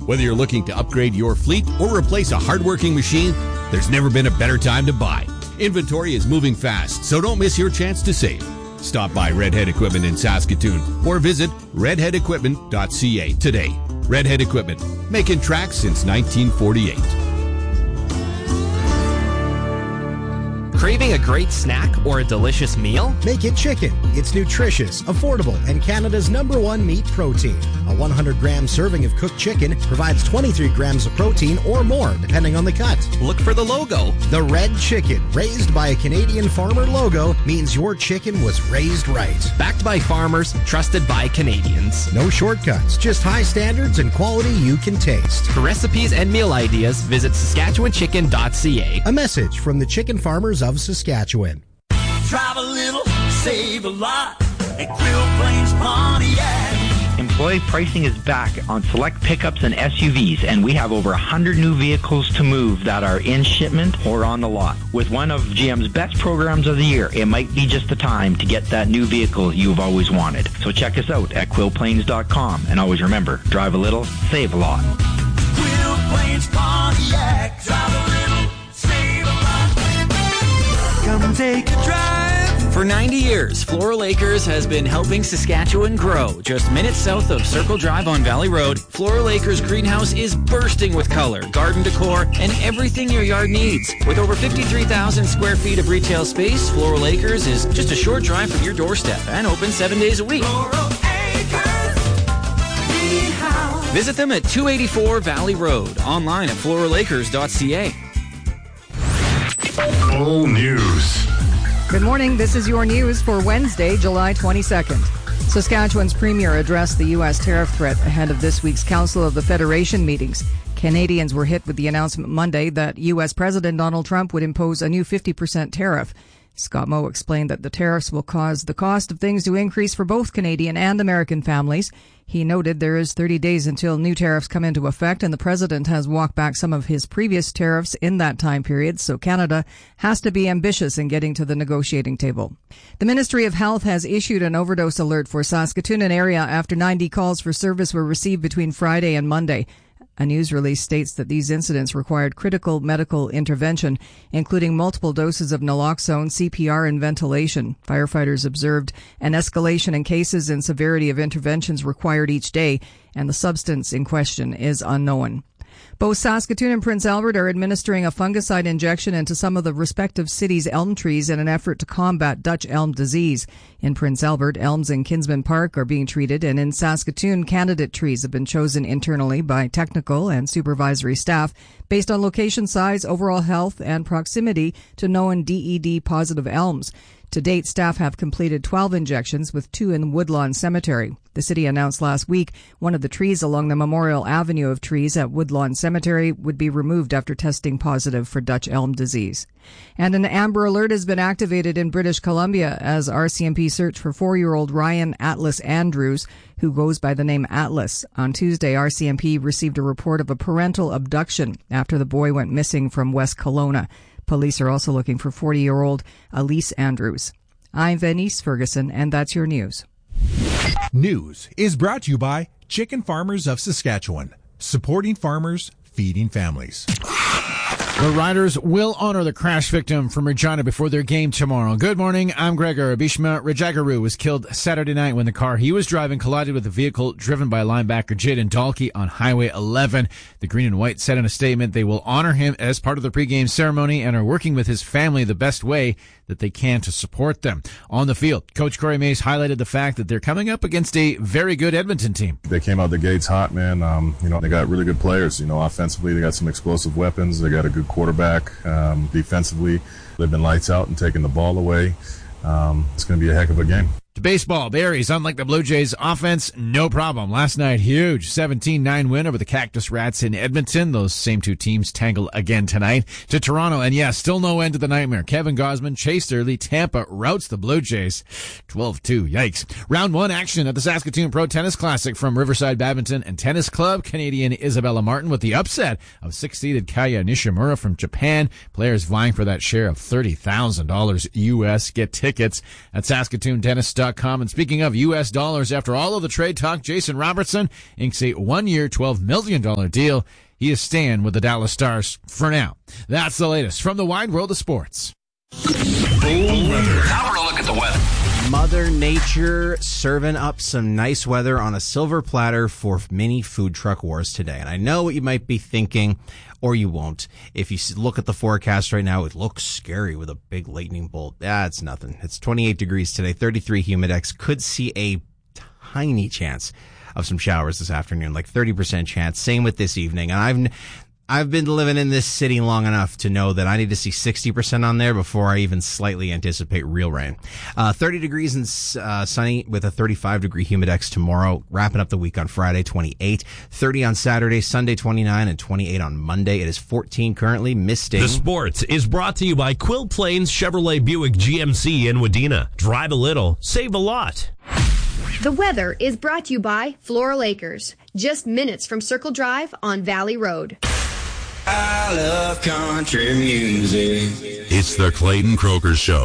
Whether you're looking to upgrade your fleet or replace a hardworking machine, there's never been a better time to buy. Inventory is moving fast, so don't miss your chance to save. Stop by Redhead Equipment in Saskatoon or visit redheadequipment.ca today. Redhead Equipment, making tracks since 1948. Craving a great snack or a delicious meal? Make it chicken. It's nutritious, affordable, and Canada's #1 meat protein. A 100-gram serving of cooked chicken provides 23 grams of protein or more, depending on the cut. Look for the logo. The Red Chicken, raised by a Canadian farmer logo, means your chicken was raised right. Backed by farmers, trusted by Canadians. No shortcuts, just high standards and quality you can taste. For recipes and meal ideas, visit SaskatchewanChicken.ca. A message from the chicken farmers of Saskatchewan. Drive a little, save a lot at Quill Plains Pontiac. Employee pricing is back on select pickups and SUVs, and we have over 100 new vehicles to move that are in shipment or on the lot. With one of GM's best programs of the year, it might be just the time to get that new vehicle you've always wanted. So check us out at quillplains.com, and always remember, drive a little, save a lot. Quill Plains Pontiac, drive a little, save a lot. Come take a drive. For 90 years, Floral Acres has been helping Saskatchewan grow. Just minutes south of Circle Drive on Valley Road, Floral Acres greenhouse is bursting with color, garden decor, and everything your yard needs. With over 53,000 square feet of retail space, Floral Acres is just a short drive from your doorstep and open 7 days a week. Floral Acres Greenhouse. Visit them at 284 Valley Road, online at floralacres.ca. Full news. Good morning. This is your news for Wednesday, July 22nd. Saskatchewan's premier addressed the U.S. tariff threat ahead of this week's Council of the Federation meetings. Canadians were hit with the announcement Monday that U.S. President Donald Trump would impose a new 50% tariff. Scott Moe explained that the tariffs will cause the cost of things to increase for both Canadian and American families. He noted there is 30 days until new tariffs come into effect, and the president has walked back some of his previous tariffs in that time period, so Canada has to be ambitious in getting to the negotiating table. The Ministry of Health has issued an overdose alert for Saskatoon and area after 90 calls for service were received between Friday and Monday. A news release states that these incidents required critical medical intervention, including multiple doses of naloxone, CPR, and ventilation. Firefighters observed an escalation in cases and severity of interventions required each day, and the substance in question is unknown. Both Saskatoon and Prince Albert are administering a fungicide injection into some of the respective cities' elm trees in an effort to combat Dutch elm disease. In Prince Albert, elms in Kinsman Park are being treated, and in Saskatoon, candidate trees have been chosen internally by technical and supervisory staff based on location size, overall health, and proximity to known DED-positive elms. To date, staff have completed 12 injections, with 2 in Woodlawn Cemetery. The city announced last week one of the trees along the Memorial Avenue of trees at Woodlawn Cemetery would be removed after testing positive for Dutch elm disease. And an Amber Alert has been activated in British Columbia as RCMP search for 4-year-old Ryan Atlas Andrews, who goes by the name Atlas. On Tuesday, RCMP received a report of a parental abduction after the boy went missing from West Kelowna. Police are also looking for 40-year-old Elise Andrews. I'm Venice Ferguson, and that's your news. News is brought to you by Chicken Farmers of Saskatchewan, supporting farmers, feeding families. The Riders will honor the crash victim from Regina before their game tomorrow. Good morning, I'm Gregor. Bishma Rajagaru was killed Saturday night when the car he was driving collided with a vehicle driven by linebacker Jaden Dalkey on Highway 11. The Green and White said in a statement they will honor him as part of the pregame ceremony and are working with his family the best way that they can to support them. On the field, Coach Corey Mays highlighted the fact that they're coming up against a very good Edmonton team. They came out the gates hot, man. They got really good players. Offensively, they got some explosive weapons. They got a good quarterback. Defensively, they've been lights out and taking the ball away. It's going to be a heck of a game. To baseball, Barries, unlike the Blue Jays, offense, no problem. Last night, huge 17-9 win over the Cactus Rats in Edmonton. Those same two teams tangle again tonight. To Toronto, and yes, still no end to the nightmare. Kevin Gausman chased early. Tampa routs the Blue Jays 12-2. Yikes. Round 1 action at the Saskatoon Pro Tennis Classic from Riverside Badminton and Tennis Club. Canadian Isabella Martin with the upset of 6-seeded Kaya Nishimura from Japan. Players vying for that share of $30,000 US. Get tickets at SaskatoonTennis.com. ClaytonCroker.com. And speaking of U.S. dollars, after all of the trade talk, Jason Robertson inks a 1-year, $12 million deal. He is staying with the Dallas Stars for now. That's the latest from the wide world of sports. Now we're a look at the weather. Mother Nature serving up some nice weather on a silver platter for mini food truck wars today. And I know what you might be thinking, or you won't. If you look at the forecast right now, it looks scary with a big lightning bolt. It's nothing. It's 28 degrees today, 33 humidex. Could see a tiny chance of some showers this afternoon, like 30% chance. Same with this evening. And I've been living in this city long enough to know that I need to see 60% on there before I even slightly anticipate real rain. 30 degrees and sunny with a 35-degree humidex tomorrow. Wrapping up the week on Friday, 28. 30 on Saturday, Sunday, 29, and 28 on Monday. It is 14 currently, misting. The Sports is brought to you by Quill Plains Chevrolet Buick GMC in Wadena. Drive a little, save a lot. The weather is brought to you by Floral Acres, just minutes from Circle Drive on Valley Road. I love country music. It's the Clayton Croker Show.